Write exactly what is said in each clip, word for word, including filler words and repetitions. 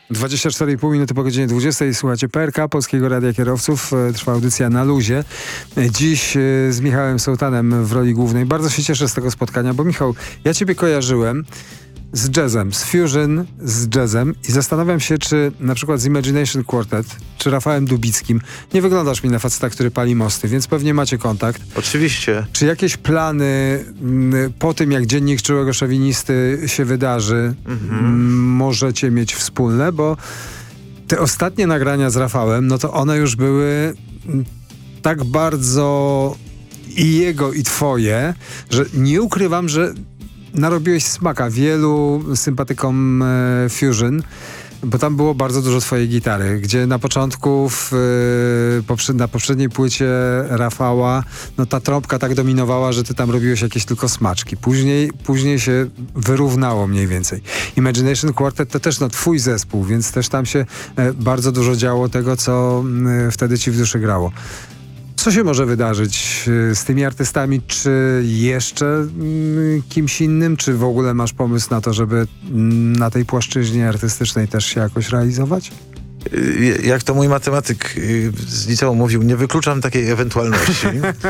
dwadzieścia cztery i pół minuty po godzinie dwudziestej. Słuchajcie P R K, Polskiego Radia Kierowców. Trwa audycja Na Luzie. Dziś z Michałem Sołtanem w roli głównej. Bardzo się cieszę z tego spotkania, bo Michał, ja ciebie kojarzyłem z jazzem, z fusion, z jazzem i zastanawiam się, czy na przykład z Imagination Quartet, czy Rafałem Dubickim. Nie wyglądasz mi na faceta, który pali mosty, więc pewnie macie kontakt. Oczywiście. Czy jakieś plany m, po tym, jak Dziennik Czułego Szowinisty się wydarzy, Mhm. m, możecie mieć wspólne? Bo te ostatnie nagrania z Rafałem, no to one już były m, tak bardzo i jego, i twoje, że nie ukrywam, że narobiłeś smaka wielu sympatykom e, Fusion, bo tam było bardzo dużo twojej gitary, gdzie na początku w, e, poprze- na poprzedniej płycie Rafała, no ta trąbka tak dominowała, że ty tam robiłeś jakieś tylko smaczki. Później, później się wyrównało mniej więcej. Imagination Quartet to też no, twój zespół, więc też tam się e, bardzo dużo działo tego, co e, wtedy ci w duszy grało. Co się może wydarzyć y, z tymi artystami? Czy jeszcze y, kimś innym? Czy w ogóle masz pomysł na to, żeby y, na tej płaszczyźnie artystycznej też się jakoś realizować? Y, Jak to mój matematyk y, z liceum mówił, nie wykluczam takiej ewentualności,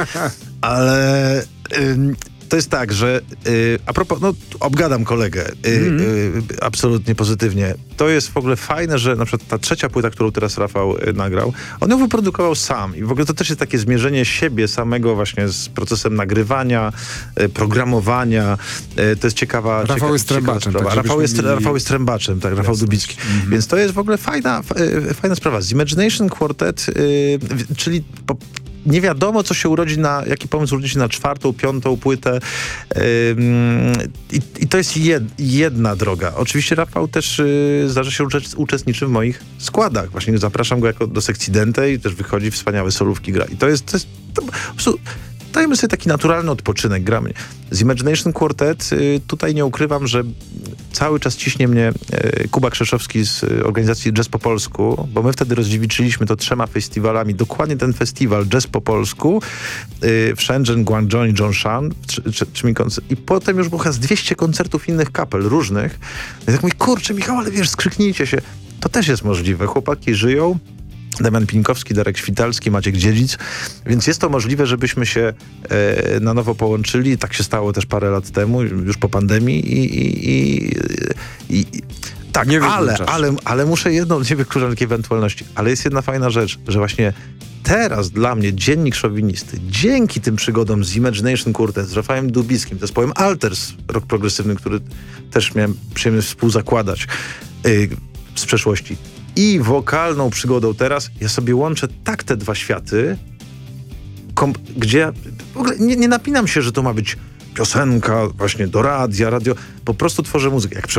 ale y, to jest tak, że y, a propos, no obgadam kolegę y, Mm. y, absolutnie pozytywnie. To jest w ogóle fajne, że na przykład ta trzecia płyta, którą teraz Rafał y, nagrał, on ją wyprodukował sam i w ogóle to też jest takie zmierzenie siebie samego właśnie z procesem nagrywania, y, programowania. Y, to jest ciekawa Rafał cieka- jest trębaczem, ciekawa sprawa. tak, Rafał, jest, żebyśmy mieli- Rafał jest trębaczem, tak, Rafał Jasność. Dubicki. Mhm. Więc to jest w ogóle fajna, f- y, fajna sprawa. Z Imagination Quartet, y, w- czyli po, nie wiadomo, co się urodzi na, jaki pomysł urodzi się na czwartą, piątą płytę. Ym, i, I to jest jed, jedna droga. Oczywiście Rafał też y, zdarza się uczest, uczestniczy w moich składach. Właśnie zapraszam go jako do sekcji Dente i też wychodzi wspaniałe solówki gra. I to jest, to jest to, po prostu dajmy sobie taki naturalny odpoczynek, gramy. Z Imagination Quartet y, tutaj nie ukrywam, że cały czas ciśnie mnie y, Kuba Krzeszowski z y, organizacji Jazz po Polsku, bo my wtedy rozdziewiczyliśmy to trzema festiwalami. Dokładnie ten festiwal Jazz po Polsku y, w Shenzhen, Guangzhou i Zhongshan. Trzy, trzy, trzy koncer- I potem już było chyba z dwieście koncertów innych kapel, różnych. I tak mówię, kurczę Michał, ale wiesz, skrzyknijcie się. To też jest możliwe. Chłopaki żyją. Damian Pińkowski, Darek Świtalski, Maciek Dziedzic, więc jest to możliwe, żebyśmy się e, na nowo połączyli. Tak się stało też parę lat temu, już po pandemii i, i, i, i, i tak, Nie ale, wykluczasz. ale, ale muszę jedną, nie wykluczam takiej ewentualności, ale jest jedna fajna rzecz, że właśnie teraz dla mnie Dziennik Szowinisty, dzięki tym przygodom z Imagination Quartet, z Rafałem Dubickim, zespołem Alters, rock progresywny, który też miałem przyjemność współzakładać yy, z przeszłości, i wokalną przygodą teraz, ja sobie łączę tak te dwa światy, kom- gdzie w ogóle nie, nie napinam się, że to ma być piosenka właśnie do radia, radio. Po prostu tworzę muzykę. Jak